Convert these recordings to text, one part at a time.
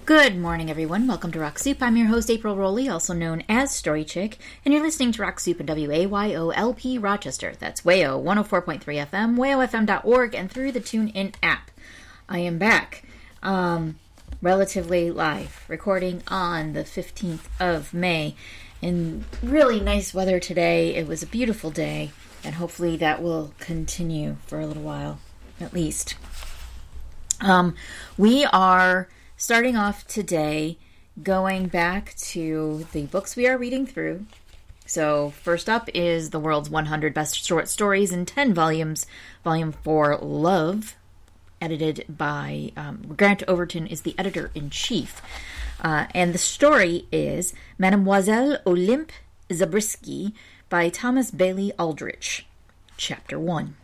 Good morning, everyone. Welcome to Rock Soup. I'm your host, April Rowley, also known as Story Chick, and you're listening to Rock Soup in WAYOLP Rochester. That's WAYO 104.3 FM, WAYOFM.org, and through the TuneIn app. I am back, relatively live, recording on the 15th of May, in really nice weather today. It was a beautiful day, and hopefully that will continue for a little while, at least. We are starting off today, going back to the books we are reading through. So first up is The World's 100 Best Short Stories in 10 volumes. Volume 4, Love, edited by Grant Overton is the editor-in-chief. And the story is Mademoiselle Olympe Zabriskie by Thomas Bailey Aldrich. Chapter 1.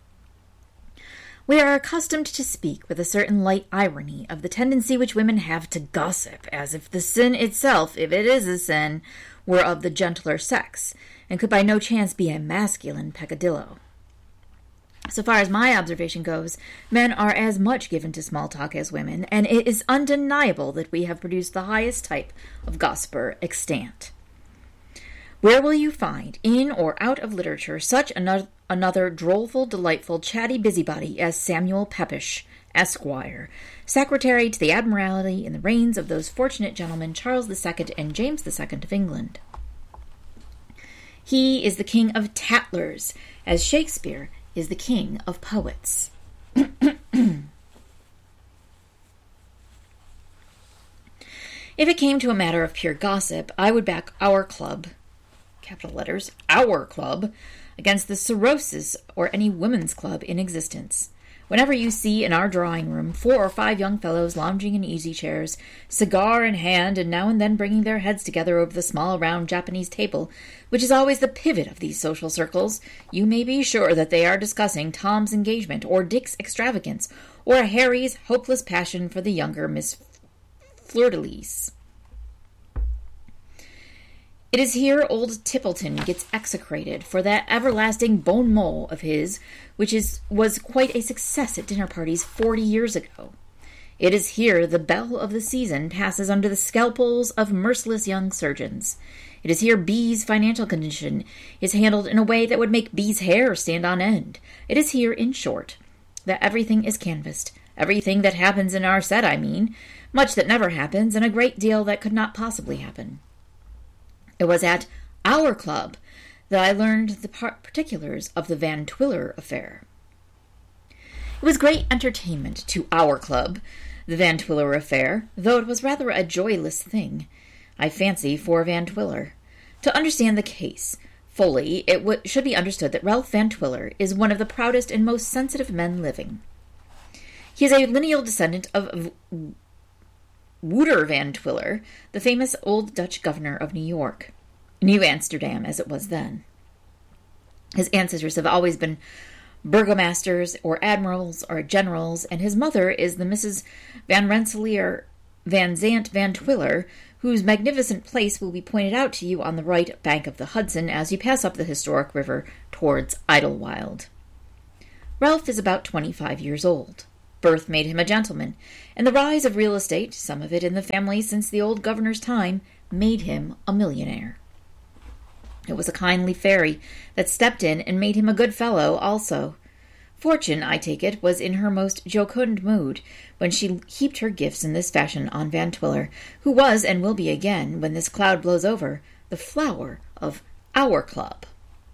We are accustomed to speak with a certain light irony of the tendency which women have to gossip, as if the sin itself, if it is a sin, were of the gentler sex, and could by no chance be a masculine peccadillo. So far as my observation goes, men are as much given to small talk as women, and it is undeniable that we have produced the highest type of gossiper extant. Where will you find, in or out of literature, such another drollful, delightful, chatty busybody as Samuel Pepys, Esquire, secretary to the Admiralty in the reigns of those fortunate gentlemen Charles II and James II of England? He is the king of tattlers, as Shakespeare is the king of poets. If it came to a matter of pure gossip, I would back our club, capital letters, our club, against the Soroses or any women's club in existence. Whenever you see in our drawing room 4 or 5 young fellows lounging in easy chairs, cigar in hand, and now and then bringing their heads together over the small round Japanese table, which is always the pivot of these social circles, you may be sure that they are discussing Tom's engagement, or Dick's extravagance, or Harry's hopeless passion for the younger Miss Fleur-de-Lis. It is here old Tippleton gets execrated for that everlasting bon mot of his, which was quite a success at dinner parties 40 years ago. It is here the belle of the season passes under the scalpels of merciless young surgeons. It is here B's financial condition is handled in a way that would make B's hair stand on end. It is here, in short, that everything is canvassed. Everything that happens in our set, I mean. Much that never happens, and a great deal that could not possibly happen. It was at our club that I learned the particulars of the Van Twiller affair. It was great entertainment to our club, the Van Twiller affair, though it was rather a joyless thing, I fancy, for Van Twiller. To understand the case fully, it should be understood that Ralph Van Twiller is one of the proudest and most sensitive men living. He is a lineal descendant of Wouter Van Twiller, the famous old Dutch governor of New York. New Amsterdam, as it was then. His ancestors have always been burgomasters, or admirals, or generals, and his mother is the Mrs. Van Rensselaer Van Zant Van Twiller, whose magnificent place will be pointed out to you on the right bank of the Hudson as you pass up the historic river towards Idlewild. Ralph is about 25 years old. Birth made him a gentleman, and the rise of real estate, some of it in the family since the old governor's time, made him a millionaire. It was a kindly fairy that stepped in and made him a good fellow also. Fortune, I take it, was in her most jocund mood when she heaped her gifts in this fashion on Van Twiller, who was, and will be again, when this cloud blows over, the flower of our club.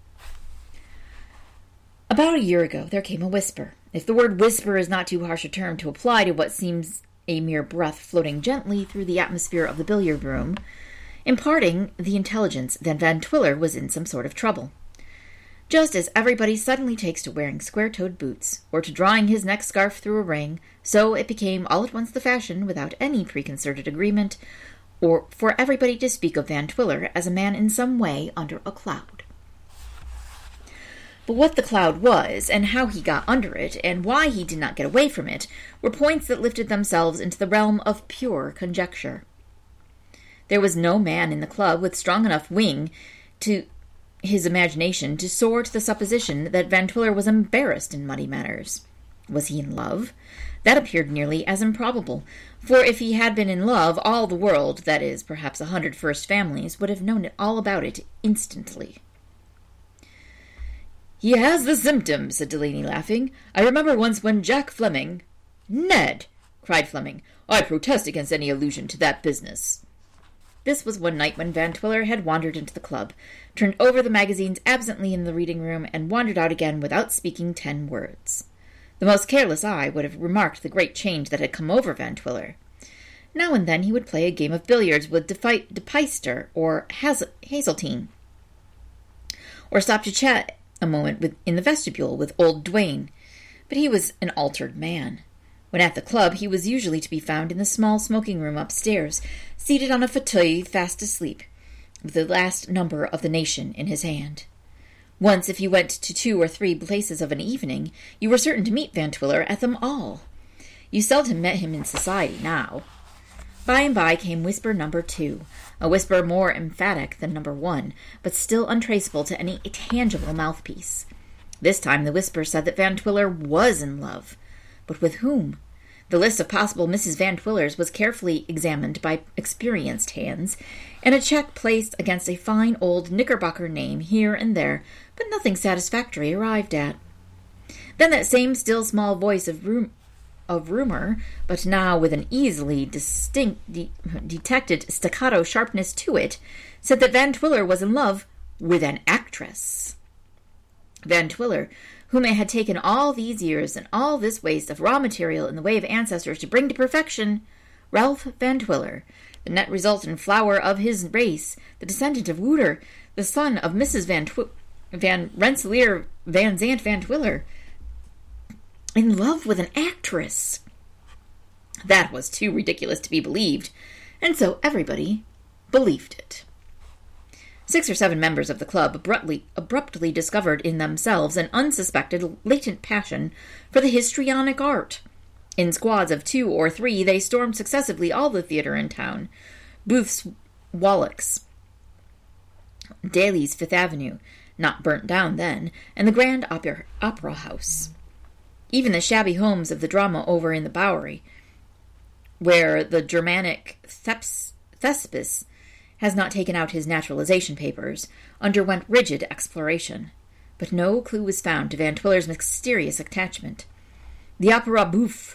About a year ago there came a whisper. If the word whisper is not too harsh a term to apply to what seems a mere breath floating gently through the atmosphere of the billiard room, imparting the intelligence that Van Twiller was in some sort of trouble. Just as everybody suddenly takes to wearing square-toed boots, or to drawing his neck scarf through a ring, so it became all at once the fashion, without any preconcerted agreement, or for everybody to speak of Van Twiller as a man in some way under a cloud. But what the cloud was, and how he got under it, and why he did not get away from it, were points that lifted themselves into the realm of pure conjecture. There was no man in the club with strong enough wing to his imagination to soar to the supposition that Van Twiller was embarrassed in money matters. Was he in love? That appeared nearly as improbable, for if he had been in love, all the world, that is, perhaps 100 first families, would have known all about it instantly. "He has the symptoms," said Delaney, laughing. "I remember once when Jack Fleming—" "Ned!" cried Fleming. "I protest against any allusion to that business." This was one night when Van Twiller had wandered into the club, turned over the magazines absently in the reading room, and wandered out again without speaking 10 words. The most careless eye would have remarked the great change that had come over Van Twiller. Now and then he would play a game of billiards with De Peyster or Hazeltine, or stop to chat a moment in the vestibule with old Duane. But he was an altered man. When at the club, he was usually to be found in the small smoking room upstairs, seated on a fauteuil fast asleep, with the last number of the Nation in his hand. Once, if you went to 2 or 3 places of an evening, you were certain to meet Van Twiller at them all. You seldom met him in society now. By and by came whisper number 2, a whisper more emphatic than number 1, but still untraceable to any tangible mouthpiece. This time the whisper said that Van Twiller was in love. But with whom? The list of possible Mrs. Van Twillers was carefully examined by experienced hands, and a check placed against a fine old Knickerbocker name here and there, but nothing satisfactory arrived at. Then that same still small voice of rumor, but now with an easily detected staccato sharpness to it, said that Van Twiller was in love with an actress. Van Twiller, whom it had taken all these years and all this waste of raw material in the way of ancestors to bring to perfection, Ralph Van Twiller, the net resultant flower of his race, the descendant of Wouter, the son of Mrs. Van Rensselaer Van Zandt Van Twiller, in love with an actress. That was too ridiculous to be believed, and so everybody believed it. 6 or 7 members of the club abruptly discovered in themselves an unsuspected latent passion for the histrionic art. In squads of 2 or 3, they stormed successively all the theatre in town, Booth's Wallack's, Daly's Fifth Avenue, not burnt down then, and the Grand Opera House. Even the shabby homes of the drama over in the Bowery, where the Germanic Thespis has not taken out his naturalization papers, underwent rigid exploration. But no clue was found to Van Twiller's mysterious attachment. The Opera Bouffe,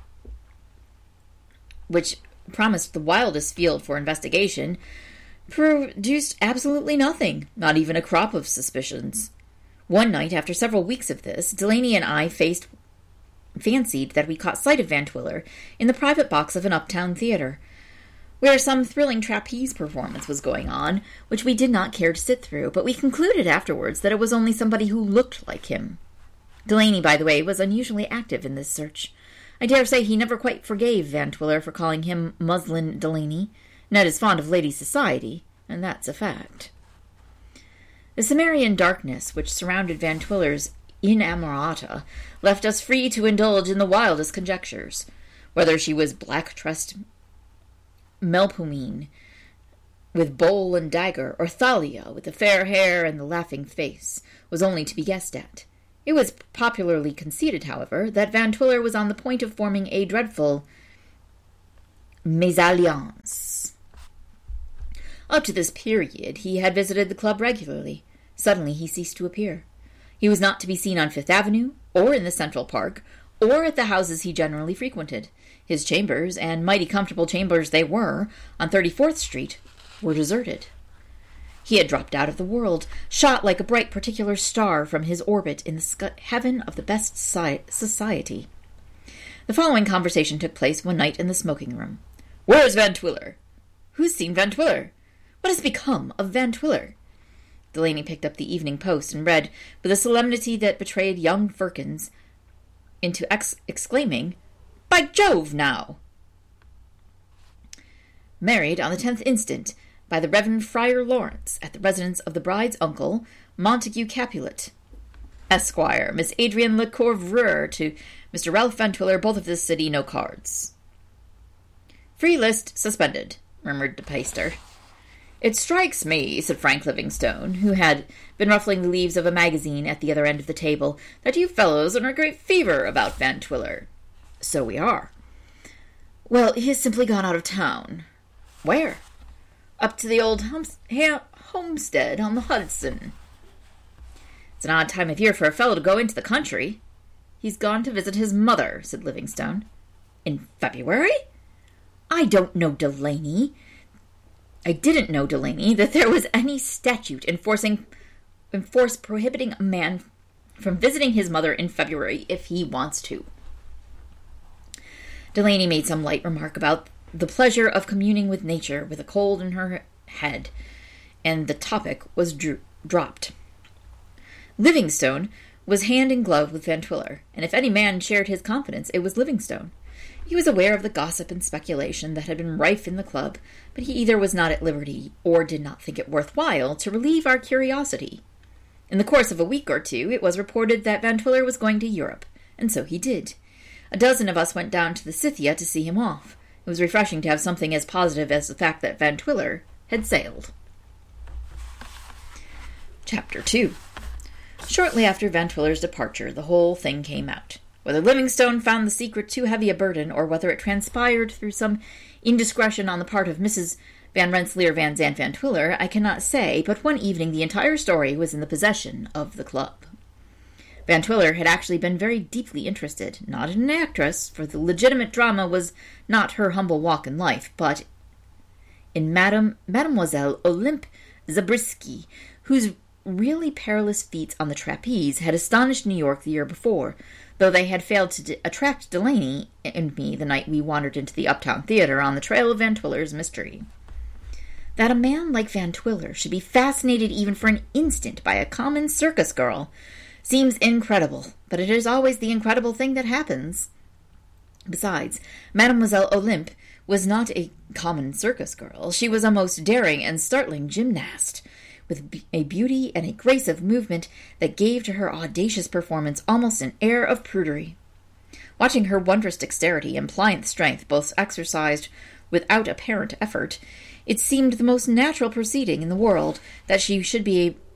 which promised the wildest field for investigation, produced absolutely nothing, not even a crop of suspicions. One night, after several weeks of this, Delaney and I fancied that we caught sight of Van Twiller in the private box of an uptown theatre, where some thrilling trapeze performance was going on, which we did not care to sit through, but we concluded afterwards that it was only somebody who looked like him. Delaney, by the way, was unusually active in this search. I dare say he never quite forgave Van Twiller for calling him Muslin Delaney. Ned is fond of lady society, and that's a fact. The Cimmerian darkness which surrounded Van Twiller's inamorata left us free to indulge in the wildest conjectures. Whether she was black-tressed Melpomene, with bowl and dagger, or Thalia, with the fair hair and the laughing face, was only to be guessed at. It was popularly conceded, however, that Van Twiller was on the point of forming a dreadful mésalliance. Up to this period he had visited the club regularly. Suddenly he ceased to appear. He was not to be seen on Fifth Avenue, or in the Central Park, or at the houses he generally frequented. His chambers, and mighty comfortable chambers they were, on 34th Street, were deserted. He had dropped out of the world, shot like a bright particular star from his orbit in the heaven of the best society. The following conversation took place one night in the smoking-room. "Where's Van Twiller?" "Who's seen Van Twiller?" "What has become of Van Twiller?" Delaney picked up the Evening Post and read, with a solemnity that betrayed young Firkins into exclaiming, "By Jove, now!" Married on the 10th instant by the Reverend Friar Lawrence at the residence of the bride's uncle, Montague Capulet, Esquire, Miss Adrienne Le Couvreur to Mr. Ralph Van Twiller, both of this city, no cards. "Free list suspended," murmured De Peyster. "It strikes me," said Frank Livingstone, who had been ruffling the leaves of a magazine at the other end of the table, "that you fellows are in a great fever about Van Twiller." So we are. Well, he has simply gone out of town. Where? Up to the old homestead on the Hudson. It's an odd time of year for a fellow to go into the country. He's gone to visit his mother, said Livingstone. In February? I didn't know, Delaney, that there was any statute prohibiting a man from visiting his mother in February if he wants to. Delaney made some light remark about the pleasure of communing with nature with a cold in her head, and the topic was dropped. Livingstone was hand in glove with Van Twiller, and if any man shared his confidence, it was Livingstone. He was aware of the gossip and speculation that had been rife in the club, but he either was not at liberty or did not think it worthwhile to relieve our curiosity. In the course of a week or two, it was reported that Van Twiller was going to Europe, and so he did. A dozen of us went down to the Scythia to see him off. It was refreshing to have something as positive as the fact that Van Twiller had sailed. Chapter 2. Shortly after Van Twiller's departure, the whole thing came out. Whether Livingstone found the secret too heavy a burden, or whether it transpired through some indiscretion on the part of Mrs. Van Rensselaer Van Zandt Van Twiller, I cannot say, but one evening the entire story was in the possession of the club. Van Twiller had actually been very deeply interested, not in an actress, for the legitimate drama was not her humble walk in life, but in Mademoiselle Olympe Zabriskie, whose really perilous feats on the trapeze had astonished New York the year before, though they had failed to attract Delaney and me the night we wandered into the Uptown Theater on the trail of Van Twiller's mystery. That a man like Van Twiller should be fascinated even for an instant by a common circus girl seems incredible, but it is always the incredible thing that happens. Besides, Mademoiselle Olympe was not a common circus girl. She was a most daring and startling gymnast, with a beauty and a grace of movement that gave to her audacious performance almost an air of prudery. Watching her wondrous dexterity and pliant strength both exercised without apparent effort, it seemed the most natural proceeding in the world that she should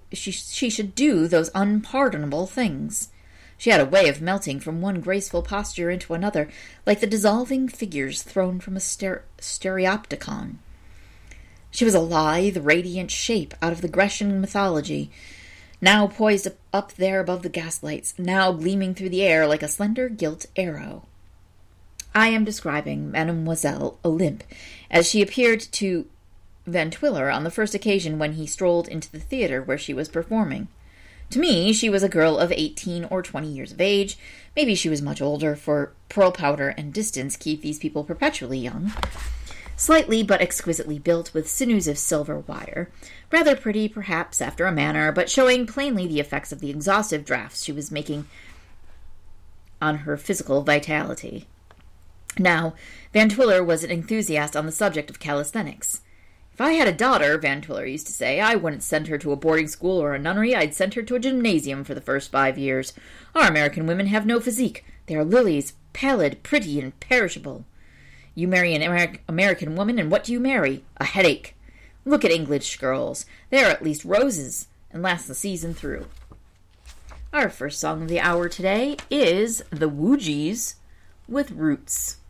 do those unpardonable things. She had a way of melting from one graceful posture into another, like the dissolving figures thrown from a stereopticon. She was a lithe, radiant shape out of the Grecian mythology, now poised up there above the gaslights, now gleaming through the air like a slender gilt arrow. I am describing Mademoiselle Olympe as she appeared to Van Twiller on the first occasion when he strolled into the theater where she was performing. To me, she was a girl of 18 or 20 years of age. Maybe she was much older, for pearl powder and distance keep these people perpetually young. Slightly but exquisitely built with sinews of silver wire. Rather pretty, perhaps, after a manner, but showing plainly the effects of the exhaustive drafts she was making on her physical vitality. Now, Van Twiller was an enthusiast on the subject of calisthenics. If I had a daughter, Van Twiller used to say, I wouldn't send her to a boarding school or a nunnery. I'd send her to a gymnasium for the first 5 years. Our American women have no physique. They are lilies, pallid, pretty, and perishable. You marry an American woman, and what do you marry? A headache. Look at English girls. They are at least roses, and last the season through. Our first song of the hour today is The Woogies with Roots.